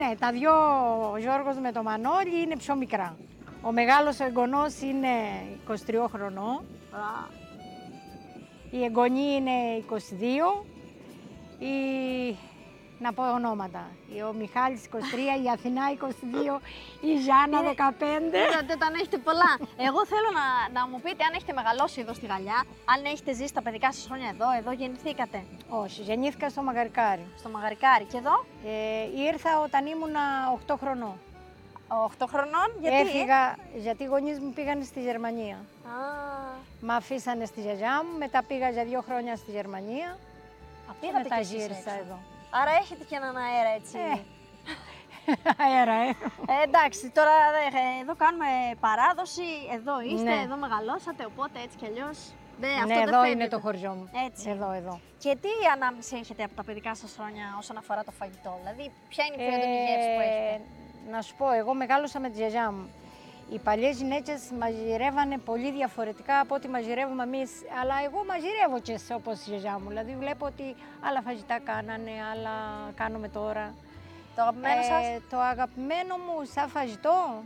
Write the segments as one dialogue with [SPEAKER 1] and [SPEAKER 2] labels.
[SPEAKER 1] Ναι, τα δυο, ο Γιώργος με το Μανώλη, είναι πιο μικρά. Ο μεγάλος ο εγγονός είναι 23 χρονών, η εγγονή είναι 22, να πω ονόματα. Ο Μιχάλης 23, η Αθηνά 22, η Γιάννα 15.
[SPEAKER 2] Είδατε, όταν έχετε πολλά. Εγώ θέλω να μου πείτε αν έχετε μεγαλώσει εδώ στη Γαλλιά, αν έχετε ζήσει τα παιδικά σας χρόνια εδώ γεννηθήκατε.
[SPEAKER 1] Όχι, γεννήθηκα στο Μαγαρικάρι.
[SPEAKER 2] Στο Μαγαρικάρι. Και εδώ?
[SPEAKER 1] Ήρθα όταν ήμουνα 8 χρονών.
[SPEAKER 2] 8 χρονών, γιατί?
[SPEAKER 1] Έφυγα, γιατί οι γονείς μου πήγαν στη Γερμανία.
[SPEAKER 2] Α.
[SPEAKER 1] Μ' αφήσανε στη γιαγιά μου, μετά πήγα για 2 χρόνια στη Γερμανία.
[SPEAKER 2] Πήγατε
[SPEAKER 1] μετά
[SPEAKER 2] και εσείς
[SPEAKER 1] γύρισα
[SPEAKER 2] έξω.
[SPEAKER 1] εδώ.
[SPEAKER 2] Άρα έχετε και έναν αέρα έτσι.
[SPEAKER 1] Αέρα,
[SPEAKER 2] Εντάξει, τώρα εδώ κάνουμε παράδοση, εδώ είστε,
[SPEAKER 1] Ναι.
[SPEAKER 2] εδώ μεγαλώσατε, οπότε έτσι κι αλλιώς.
[SPEAKER 1] Ναι,
[SPEAKER 2] αυτό δεν
[SPEAKER 1] εδώ
[SPEAKER 2] φεύγει.
[SPEAKER 1] είναι το χωριό μου.
[SPEAKER 2] Έτσι.
[SPEAKER 1] Εδώ.
[SPEAKER 2] Και τι ανάμνηση έχετε από τα παιδικά σας χρόνια όσον αφορά το φαγητό, δηλαδή ποια είναι η πιο έντονη γεύση που έχετε?
[SPEAKER 1] Να σου πω, εγώ μεγάλωσα με τη γιαγιά μου. Οι παλιές γυναίκες μαγειρεύανε πολύ διαφορετικά από ό,τι μαγειρεύουμε εμείς, αλλά εγώ μαγειρεύω και όπως η γιαγιά μου. Δηλαδή βλέπω ότι άλλα φαγητά κάνανε, άλλα κάνουμε τώρα.
[SPEAKER 2] Το αγαπημένο σας?
[SPEAKER 1] Το αγαπημένο μου σαν φαγητό,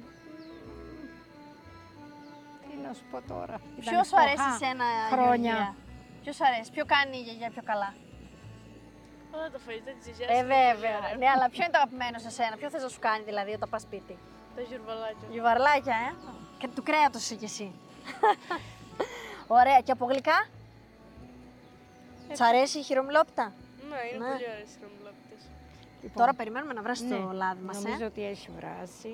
[SPEAKER 1] τι να σου πω τώρα.
[SPEAKER 2] Ποιο σου αρέσει εσένα,
[SPEAKER 1] χρόνια.
[SPEAKER 2] Γεωργία? Ποιο σου αρέσει, ποιο κάνει η γιαγιά πιο καλά?
[SPEAKER 3] Όλα τα φαγητά της γιαγιάς.
[SPEAKER 2] Βέβαια. Ναι, αλλά ποιο είναι το αγαπημένο σε σένα, ποιο θες να σου κάνει δηλαδή όταν πας σπίτι?
[SPEAKER 3] Τα γιουρβαλάκια.
[SPEAKER 2] Γιουβαρλάκια, Και του κρέατος είσαι κι εσύ. Ωραία. Και από γλυκά? Σ' αρέσει η χειρομυλόπιτα?
[SPEAKER 3] Ναι, είναι
[SPEAKER 2] Ναι.
[SPEAKER 3] πολύ ωραίες οι χειρομυλόπιτες.
[SPEAKER 1] Λοιπόν,
[SPEAKER 2] Τώρα περιμένουμε να βράσει
[SPEAKER 1] ναι,
[SPEAKER 2] το λάδι μας.
[SPEAKER 1] νομίζω ότι έχει βράσει.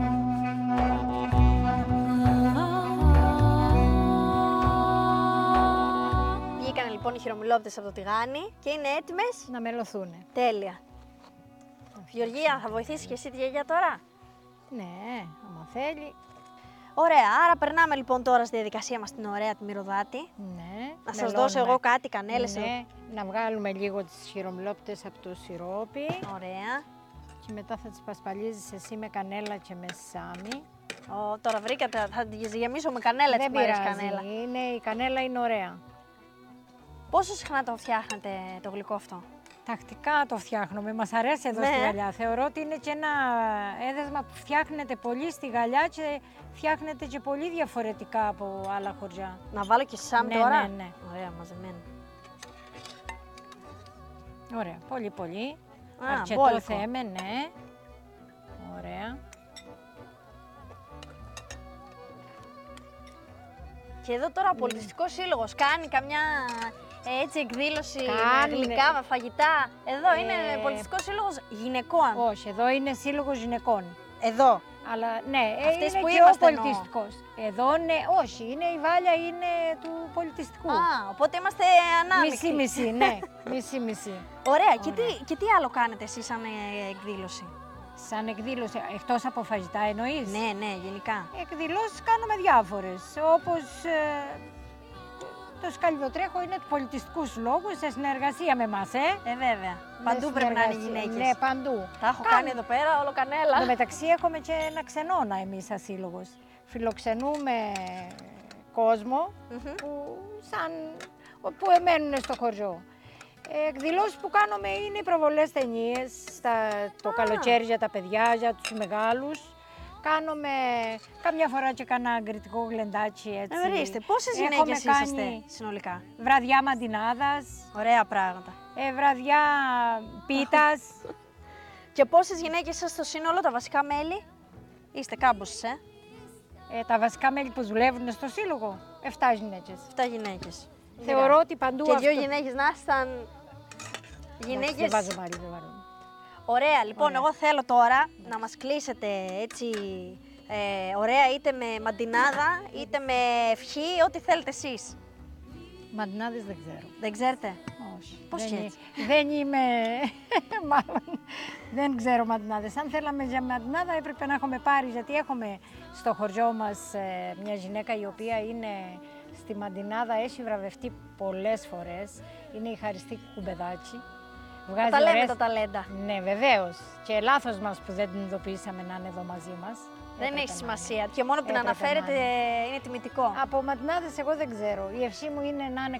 [SPEAKER 2] Βγήκαν λοιπόν οι χειρομυλόπιτες από το τηγάνι και είναι έτοιμες.
[SPEAKER 1] Να μελωθούνε.
[SPEAKER 2] Τέλεια. Γεωργία, θα βοηθήσεις και εσύ τη γιαγιά τώρα?
[SPEAKER 1] Ναι, άμα θέλει.
[SPEAKER 2] Ωραία, άρα περνάμε λοιπόν τώρα στη διαδικασία μας την ωραία τη μυρωδάτη.
[SPEAKER 1] Ναι.
[SPEAKER 2] Να σας
[SPEAKER 1] μελώνουμε.
[SPEAKER 2] δώσω εγώ κάτι, κανέλες.
[SPEAKER 1] Ναι, να βγάλουμε λίγο τις χειρομυλόπιτες από το σιρόπι
[SPEAKER 2] Ωραία.
[SPEAKER 1] και μετά θα τις πασπαλίζεις εσύ με κανέλα και με σάμι.
[SPEAKER 2] Τώρα βρήκατε, θα τις γεμίσω με κανέλα, έτσι
[SPEAKER 1] Δεν
[SPEAKER 2] μου αρέσει
[SPEAKER 1] πειράζει,
[SPEAKER 2] κανέλα.
[SPEAKER 1] η κανέλα είναι ωραία.
[SPEAKER 2] Πόσο συχνά το φτιάχνετε το γλυκό αυτό?
[SPEAKER 1] Τακτικά το φτιάχνουμε, μας αρέσει εδώ
[SPEAKER 2] Ναι.
[SPEAKER 1] στη Γαλλιά. Θεωρώ ότι είναι και ένα έδεσμα που φτιάχνεται πολύ στη Γαλλιά και φτιάχνεται και πολύ διαφορετικά από άλλα χωριά.
[SPEAKER 2] Να βάλω και σάμι
[SPEAKER 1] Ναι,
[SPEAKER 2] τώρα?
[SPEAKER 1] ναι.
[SPEAKER 2] Ωραία, μαζεμένο.
[SPEAKER 1] Ωραία, πολύ πολύ.
[SPEAKER 2] Α,
[SPEAKER 1] Αρκετό
[SPEAKER 2] μπόλικο.
[SPEAKER 1] θέμε, ναι. Ωραία.
[SPEAKER 2] Και εδώ τώρα ο πολιτιστικός σύλλογος κάνει καμιά έτσι εκδήλωση
[SPEAKER 1] Κάνει,
[SPEAKER 2] με γλυκά,
[SPEAKER 1] ναι.
[SPEAKER 2] με φαγητά. Εδώ είναι πολιτιστικός σύλλογος γυναικών.
[SPEAKER 1] Όχι, εδώ είναι σύλλογος γυναικών.
[SPEAKER 2] Εδώ.
[SPEAKER 1] Αλλά ναι,
[SPEAKER 2] Αυτές
[SPEAKER 1] είναι
[SPEAKER 2] που
[SPEAKER 1] και
[SPEAKER 2] είμαστε
[SPEAKER 1] ο
[SPEAKER 2] εννοώ.
[SPEAKER 1] πολιτιστικός. Εδώ ναι, όχι, είναι η Βάλια, είναι του πολιτιστικού.
[SPEAKER 2] Α, οπότε είμαστε ανάμεικτοι.
[SPEAKER 1] Μισή-μισή, ναι, μισή-μισή.
[SPEAKER 2] Ωραία.
[SPEAKER 1] Ωραία.
[SPEAKER 2] Και τι άλλο κάνετε εσείς σαν εκδήλωση?
[SPEAKER 1] Σαν εκδήλωση, εκτός από φαγητά εννοείς.
[SPEAKER 2] Ναι, ναι, γενικά.
[SPEAKER 1] Εκδηλώσεις κάνουμε διάφορες, όπως το σκαλιδοτρέχο είναι του πολιτιστικού συλλόγου σε συνεργασία με εμάς,
[SPEAKER 2] Βέβαια. Παντού πρέπει να είναι γυναίκες.
[SPEAKER 1] Ναι, παντού.
[SPEAKER 2] Τα έχω κάνει εδώ πέρα, όλο κανέλα.
[SPEAKER 1] Εν τω μεταξύ έχουμε και ένα ξενώνα εμείς σαν σύλλογος. Φιλοξενούμε κόσμο που εμένουν στο χωριό. Εκδηλώσεις που κάνουμε είναι οι προβολές ταινίες, το καλοκαίρι για τα παιδιά, για τους μεγάλους. Κάνουμε καμιά φορά και κανένα γκριτικό γλεντάκι έτσι.
[SPEAKER 2] Ορίστε, πόσες
[SPEAKER 1] Έχουμε
[SPEAKER 2] γυναίκες είσαστε
[SPEAKER 1] κάνει
[SPEAKER 2] συνολικά?
[SPEAKER 1] βραδιά μαντινάδας,
[SPEAKER 2] Ωραία πράγματα.
[SPEAKER 1] βραδιά πίτας.
[SPEAKER 2] Και πόσες γυναίκες είσαστε στο σύνολο, τα βασικά μέλη? Είστε κάμποσες,
[SPEAKER 1] Τα βασικά μέλη που δουλεύουν στο σύλλογο, 7 γυναίκες.
[SPEAKER 2] 7 γυναίκες.
[SPEAKER 1] Θεωρώ ότι παντού
[SPEAKER 2] Και 2
[SPEAKER 1] αυτό...
[SPEAKER 2] γυναίκες να ήσταν γυναίκες.
[SPEAKER 1] Δεν βάζω μάλι, δεν βάζω.
[SPEAKER 2] Ωραία, λοιπόν,
[SPEAKER 1] Ωραία.
[SPEAKER 2] εγώ θέλω τώρα να μας κλείσετε έτσι ωραία, είτε με μαντινάδα, είτε με ευχή, ό,τι θέλετε εσείς.
[SPEAKER 1] Μαντινάδες δεν ξέρω.
[SPEAKER 2] Δεν ξέρετε?
[SPEAKER 1] Όχι.
[SPEAKER 2] Πώς
[SPEAKER 1] δεν,
[SPEAKER 2] και έτσι?
[SPEAKER 1] Δεν είμαι... Μάλλον δεν ξέρω μαντινάδες. Αν θέλαμε για μαντινάδα έπρεπε να έχουμε πάρει, γιατί έχουμε στο χωριό μας μια γυναίκα η οποία είναι στη μαντινάδα, έχει βραβευτεί πολλές φορές. Είναι η Χαριστή Κουμπεδάκη. Βγάζει
[SPEAKER 2] Τα λέμε
[SPEAKER 1] ωραίες...
[SPEAKER 2] τα ταλέντα.
[SPEAKER 1] Ναι, βεβαίως. Και λάθος μας που δεν την ειδοποιήσαμε να είναι εδώ μαζί μας.
[SPEAKER 2] Δεν
[SPEAKER 1] Έπρεπε
[SPEAKER 2] έχει
[SPEAKER 1] να
[SPEAKER 2] σημασία. Και μόνο που την
[SPEAKER 1] Έπρεπε να
[SPEAKER 2] αναφέρετε
[SPEAKER 1] είναι.
[SPEAKER 2] είναι τιμητικό.
[SPEAKER 1] Από μαντινάδες εγώ δεν ξέρω. Η ευχή μου είναι να είναι